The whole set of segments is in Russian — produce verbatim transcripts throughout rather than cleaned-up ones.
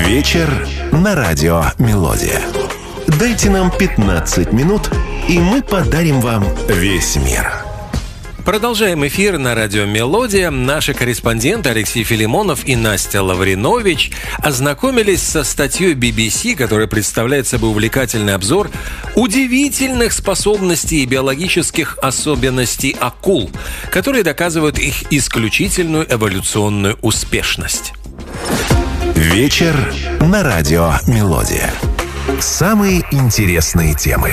Вечер на радио «Мелодия». Дайте нам пятнадцать минут, и мы подарим вам весь мир. Продолжаем эфир на радио «Мелодия». Наши корреспонденты Алексей Филимонов и Настя Лавринович ознакомились со статьей би би си, которая представляет собой увлекательный обзор удивительных способностей и биологических особенностей акул, которые доказывают их исключительную эволюционную успешность. Вечер на радио «Мелодия». Самые интересные темы.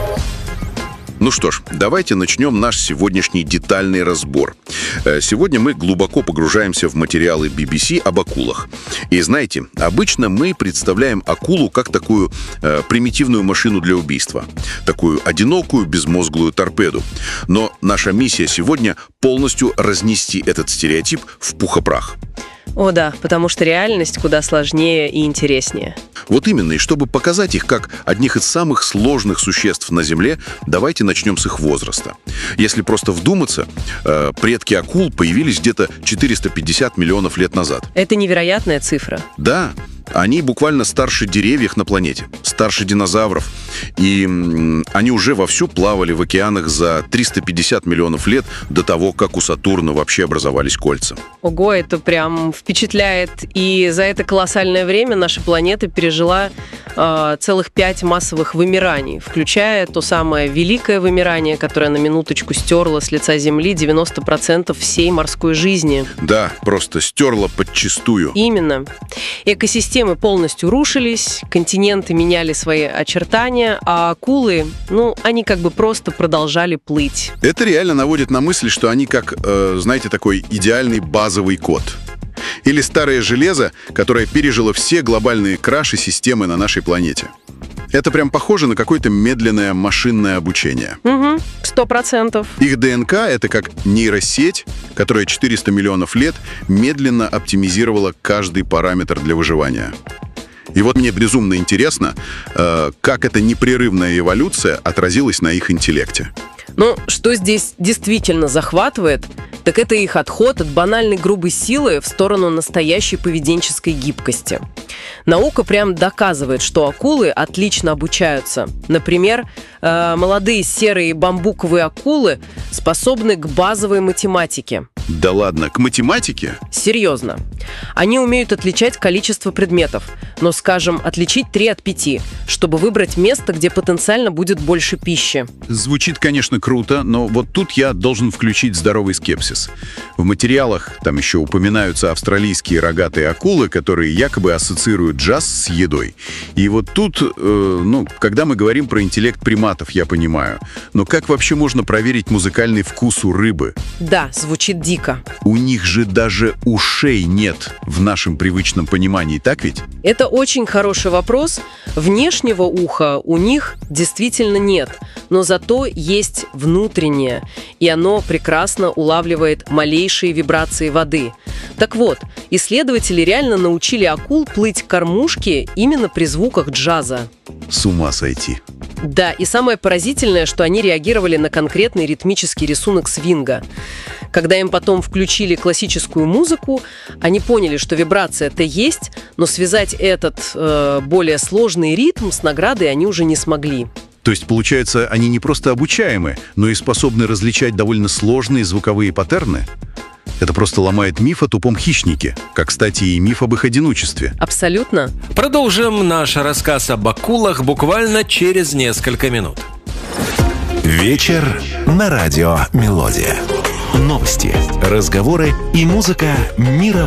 Ну что ж, давайте начнем наш сегодняшний детальный разбор. Сегодня мы глубоко погружаемся в материалы би би си об акулах. И знаете, обычно мы представляем акулу как такую э, примитивную машину для убийства. Такую одинокую, безмозглую торпеду. Но наша миссия сегодня полностью разнести этот стереотип в пух и прах. О да, потому что реальность куда сложнее и интереснее. Вот именно, и чтобы показать их как одних из самых сложных существ на Земле, давайте начнем с их возраста. Если просто вдуматься, э, предки акул появились где-то четыреста пятьдесят миллионов лет назад. Это невероятная цифра. Да, они буквально старше деревьев на планете, старше динозавров. И м, они уже вовсю плавали в океанах за триста пятьдесят миллионов лет до того, как у Сатурна вообще образовались кольца. Ого, это прям впечатляет. И за это колоссальное время наша планета пережила э, целых пять массовых вымираний, включая то самое великое вымирание, которое на минуточку стерло с лица Земли девяносто процентов всей морской жизни. Да, просто стерло подчистую. Именно. Экосистемы полностью рушились, континенты меняли свои очертания, а акулы, ну, они как бы просто продолжали плыть. Это реально наводит на мысль, что они как, э, знаете, такой идеальный базовый код. Или старое железо, которое пережило все глобальные краши системы на нашей планете. Это прям похоже на какое-то медленное машинное обучение. Угу, сто процентов. Их ДНК — это как нейросеть, которая четыреста миллионов лет медленно оптимизировала каждый параметр для выживания. И вот мне безумно интересно, э, как эта непрерывная эволюция отразилась на их интеллекте. Ну, что здесь действительно захватывает, так это их отход от банальной грубой силы в сторону настоящей поведенческой гибкости. Наука прям доказывает, что акулы отлично обучаются. Например, э, молодые серые бамбуковые акулы способны к базовой математике. Да ладно, к математике? Серьезно. Они умеют отличать количество предметов, но, скажем, отличить три от пяти, чтобы выбрать место, где потенциально будет больше пищи. Звучит, конечно, круто, но вот тут я должен включить здоровый скепсис. В материалах там еще упоминаются австралийские рогатые акулы, которые якобы ассоциируют джаз с едой. И вот тут, э, ну, когда мы говорим про интеллект приматов, я понимаю. Но как вообще можно проверить музыкальный вкус у рыбы? Да, звучит дико. У них же даже ушей нет в нашем привычном понимании, так ведь? Это очень хороший вопрос. Внешнего уха у них действительно нет, но зато есть внутреннее, и оно прекрасно улавливает малейшие вибрации воды. Так вот, исследователи реально научили акул плыть к кормушке именно при звуках джаза. С ума сойти. Да, и самое поразительное, что они реагировали на конкретный ритмический рисунок свинга. Когда им потом включили классическую музыку, они поняли, что вибрация-то есть, но связать этот э, более сложный ритм с наградой они уже не смогли. То есть, получается, они не просто обучаемы, но и способны различать довольно сложные звуковые паттерны? Это просто ломает миф о тупом хищнике, как, кстати, и миф об их одиночестве. Абсолютно. Продолжим наш рассказ об акулах буквально через несколько минут. Вечер на радио «Мелодия». Новости, разговоры и музыка мира